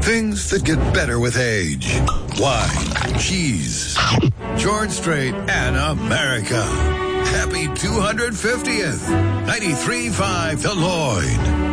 Things that get better with age. Wine, cheese, George Strait, and America. Happy 250th. 93.5 The Lloyd.